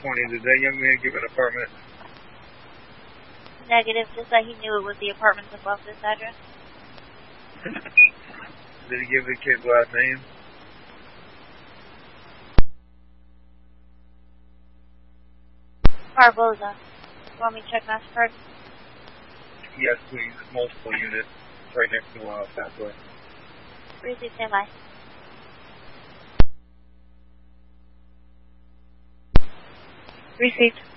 20. Did that young man give an apartment? Negative, just that he knew it was the apartments above this address. Did he give the kid's last name? Barboza. You want me to check MasterCard? Yes, please. Multiple units. It's right next to the house, that way. Receipt, stand by. Receipt.